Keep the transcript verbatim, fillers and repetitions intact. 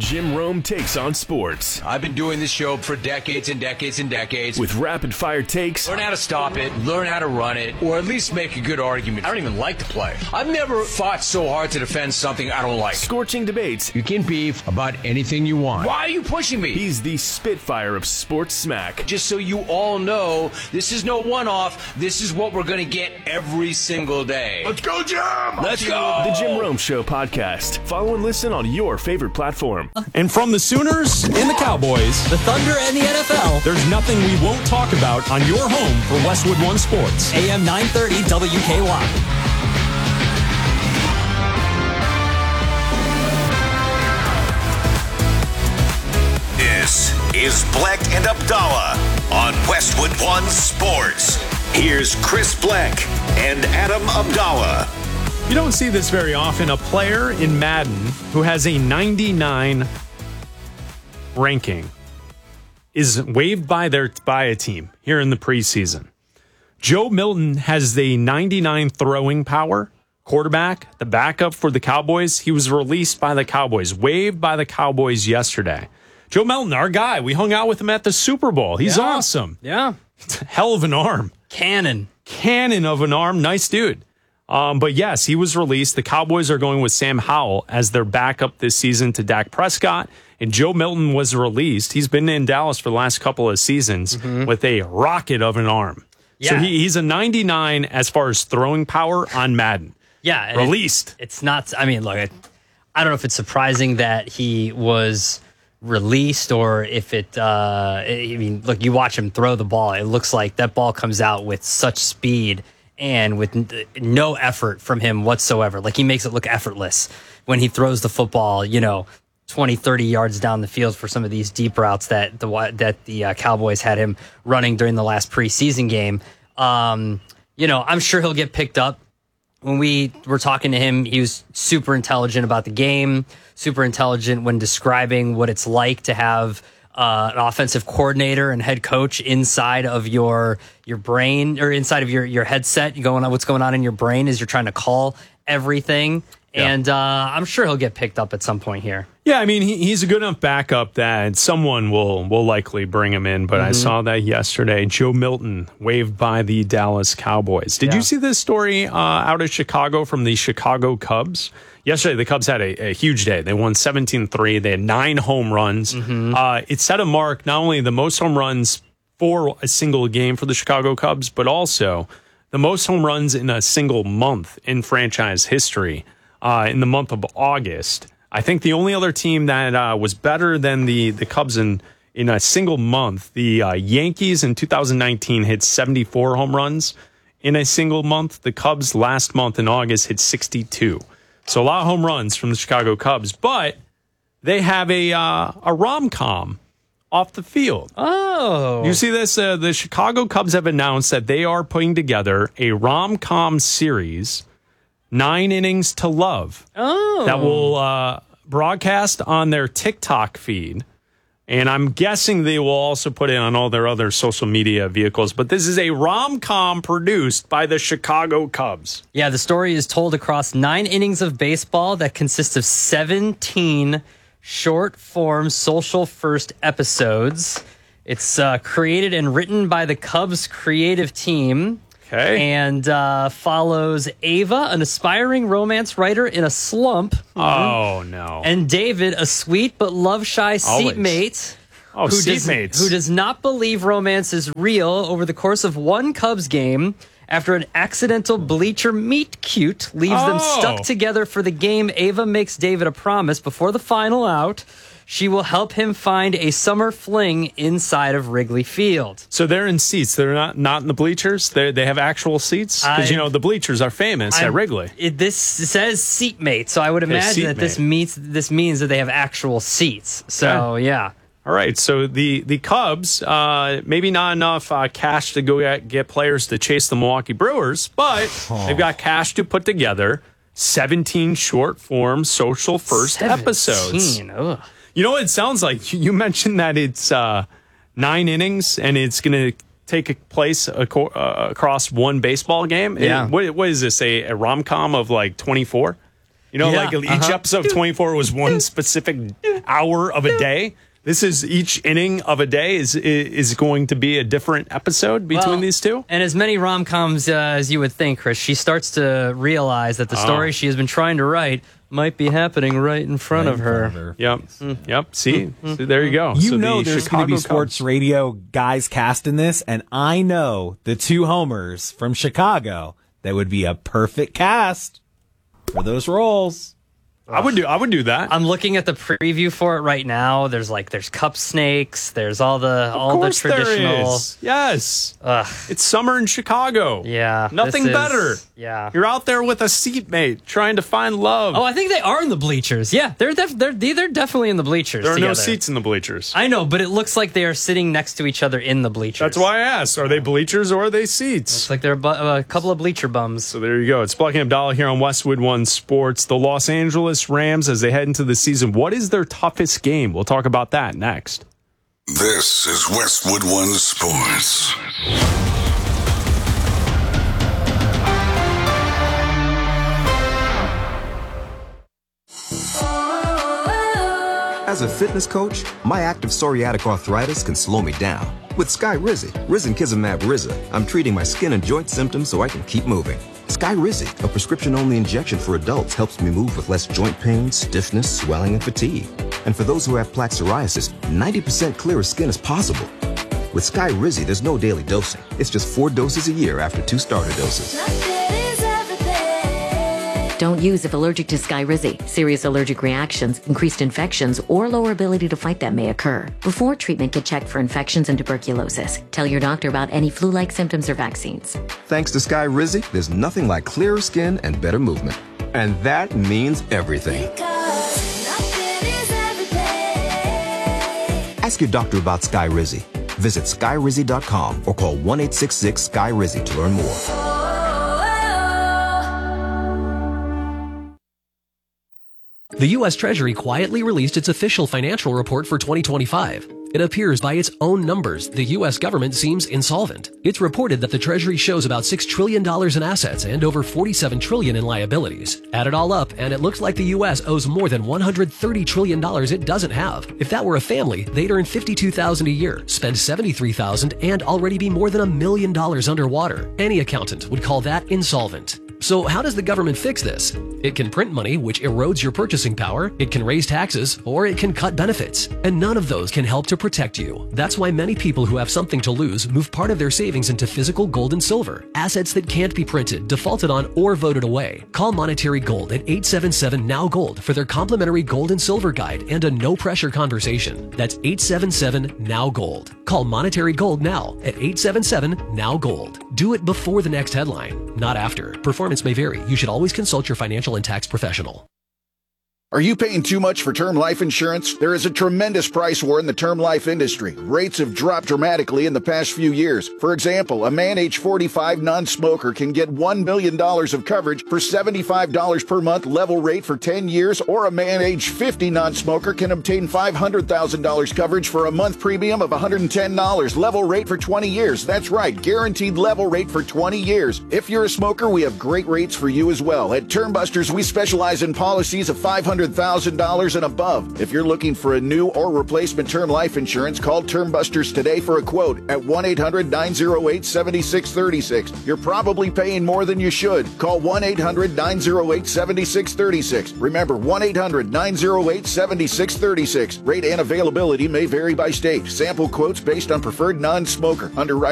Jim Rome takes on sports. I've been doing this show for decades and decades and decades. With rapid-fire takes. Learn how to stop it, learn how to run it, or at least make a good argument. I don't even like to play. I've never fought so hard to defend something I don't like. Scorching debates. You can beef about anything you want. Why are you pushing me? He's the Spitfire of sports smack. Just so you all know, this is no one-off. This is what we're going to get every single day. Let's go, Jim! Let's go! The Jim Rome Show podcast. Follow and listen on your favorite platform. And from the Sooners and the Cowboys, the Thunder and the N F L, there's nothing we won't talk about on your home for Westwood One Sports. A M nine thirty W K Y. This is Bleck and Abdallah on Westwood One Sports. Here's Chris Bleck and Adam Abdallah. You don't see this very often. A player in Madden who has a ninety-nine ranking is waived by their by a team here in the preseason. Joe Milton has the ninety-nine throwing power quarterback, the backup for the Cowboys. He was released by the Cowboys, waived by the Cowboys yesterday. Joe Milton, our guy, we hung out with him at the Super Bowl. He's yeah. awesome. Yeah. Hell of an arm. Cannon. Cannon of an arm. Nice dude. Um, but yes, he was released. The Cowboys are going with Sam Howell as their backup this season to Dak Prescott. And Joe Milton was released. He's been in Dallas for the last couple of seasons mm-hmm. with a rocket of an arm. Yeah. So he, he's a ninety-nine as far as throwing power on Madden. Yeah. Released. It, it's not, I mean, look, I, I don't know if it's surprising that he was released or if it, uh, I mean, look, you watch him throw the ball. It looks like that ball comes out with such speed and with no effort from him whatsoever. Like, he makes it look effortless when he throws the football, you know, twenty, thirty yards down the field for some of these deep routes that the that the uh, Cowboys had him running during the last preseason game. Um, you know, I'm sure he'll get picked up. When we were talking to him, he was super intelligent about the game, super intelligent when describing what it's like to have uh, an offensive coordinator and head coach inside of your your brain or inside of your, your headset. Going on, what's going on in your brain as you're trying to call everything. Yeah. And uh, I'm sure he'll get picked up at some point here. Yeah, I mean, he, he's a good enough backup that someone will will likely bring him in. But mm-hmm. I saw that yesterday. Joe Milton waived by the Dallas Cowboys. Did yeah. you see this story uh, out of Chicago from the Chicago Cubs? Yesterday, the Cubs had a, a huge day. They won seventeen three. They had nine home runs. Mm-hmm. Uh, it set a mark, not only the most home runs for a single game for the Chicago Cubs, but also the most home runs in a single month in franchise history. Uh, in the month of August. I think the only other team that uh, was better than the, the Cubs in, in a single month, the uh, Yankees in two thousand nineteen hit seventy-four home runs in a single month. The Cubs last month in August hit sixty-two. So a lot of home runs from the Chicago Cubs, but they have a uh, a rom-com off the field. Oh. You see this? Uh, the Chicago Cubs have announced that they are putting together a rom-com series, Nine Innings to Love. Oh. That will uh, broadcast on their TikTok feed. And I'm guessing they will also put it on all their other social media vehicles. But this is a rom-com produced by the Chicago Cubs. Yeah, the story is told across nine innings of baseball that consists of seventeen short-form social-first episodes. It's uh, created and written by the Cubs creative team. Okay. And uh, follows Ava, an aspiring romance writer in a slump. Oh, no. And David, a sweet but love-shy seatmate. Oh, who seatmates. Does, who does not believe romance is real over the course of one Cubs game after an accidental bleacher meet-cute leaves oh. them stuck together for the game. Ava makes David a promise before the final out. She will help him find a summer fling inside of Wrigley Field. So they're in seats. They're not, not in the bleachers. They they have actual seats because you know the bleachers are famous I'm, at Wrigley. It, this says seatmate, so I would imagine that this meets this means that they have actual seats. So okay. yeah. All right. So the the Cubs, uh, maybe not enough uh, cash to go get, get players to chase the Milwaukee Brewers, but oh. they've got cash to put together seventeen short form social first seventeen episodes. Ugh. You know what it sounds like? You mentioned that it's uh, nine innings and it's going to take place aco- uh, across one baseball game. Yeah. It, what, what is this, a, a rom-com of like twenty-four? You know, Yeah, like each uh-huh. episode of twenty-four was one specific hour of a day. This is each inning of a day is is going to be a different episode between Well, these two. And as many rom-coms uh, as you would think, Chris, she starts to realize that the story Oh. she has been trying to write might be happening right in front Right of in her. front of her. Yep. Mm. Yep. See? See, there you go. You So know the there's going to be Chicago sports Cubs- radio guys cast in this, and I know the two homers from Chicago that would be a perfect cast for those roles. I would do I would do that. I'm looking at the preview for it right now. There's like there's cup snakes. There's all the Of all the course there traditional. is. Yes. Ugh. It's summer in Chicago. Yeah, Nothing this is- better. Yeah. You're out there with a seatmate trying to find love. Oh, I think they are in the bleachers. Yeah, they're def- they're they're definitely in the bleachers. there are together. no seats in the bleachers. I know, but it looks like they are sitting next to each other in the bleachers. That's why I asked. Are they bleachers or are they It's seats? like they're a, bu- a couple of bleacher bums. So there you go. It's Black and Abdallah here on Westwood One Sports. The Los Angeles Rams, as they head into the season, what is their toughest game? We'll talk about that next. This is Westwood One Sports. As a fitness coach, my active psoriatic arthritis can slow me down. With Skyrizi, Risankizumab Riza, I'm treating my skin and joint symptoms so I can keep moving. Skyrizi, a prescription-only injection for adults, helps me move with less joint pain, stiffness, swelling, and fatigue. And for those who have plaque psoriasis, ninety percent clearer skin is possible. With Skyrizi, there's no daily dosing. It's just four doses a year after two starter doses. Don't use if allergic to Skyrizi. Serious allergic reactions, increased infections, or lower ability to fight them may occur. Before treatment, get checked for infections and tuberculosis. Tell your doctor about any flu-like symptoms or vaccines. Thanks to Skyrizi, there's nothing like clearer skin and better movement. And that means everything. Ask your doctor about Skyrizi. Visit Skyrizi dot com or call one eight six six Sky Rizi to learn more. The U S Treasury quietly released its official financial report for twenty twenty-five. It appears by its own numbers, the U S government seems insolvent. It's reported that the Treasury shows about six trillion dollars in assets and over forty-seven trillion dollars in liabilities. Add it all up, and it looks like the U S owes more than one hundred thirty trillion dollars it doesn't have. If that were a family, they'd earn fifty-two thousand dollars a year, spend seventy-three thousand dollars, and already be more than a million dollars underwater. Any accountant would call that insolvent. So how does the government fix this? It can print money, which erodes your purchasing power, it can raise taxes, or it can cut benefits. And none of those can help to protect you. That's why many people who have something to lose move part of their savings into physical gold and silver, assets that can't be printed, defaulted on, or voted away. Call Monetary Gold at eight seven seven N O W Gold for their complimentary gold and silver guide and a no-pressure conversation. That's eight seven seven N O W Gold. Call Monetary Gold now at eight seven seven N O W Gold. Do it before the next headline, not after. Performance may vary. You should always consult your financial and tax professional. Are you paying too much for term life insurance? There is a tremendous price war in the term life industry. Rates have dropped dramatically in the past few years. For example, a man age forty-five non-smoker can get one million dollars of coverage for seventy-five dollars per month level rate for ten years, or a man age fifty non-smoker can obtain five hundred thousand dollars coverage for a month premium of one hundred ten dollars level rate for twenty years. That's right, guaranteed level rate for twenty years. If you're a smoker, we have great rates for you as well. At Term Busters, we specialize in policies of five hundred thousand dollars and above. If you're looking for a new or replacement term life insurance, call Term Busters today for a quote at one eight hundred nine oh eight seven six three six. You're probably paying more than you should. Call one eight hundred nine oh eight seven six three six. Remember, one eight hundred nine oh eight seven six three six. Rate and availability may vary by state. Sample quotes based on preferred non-smoker. Underwriting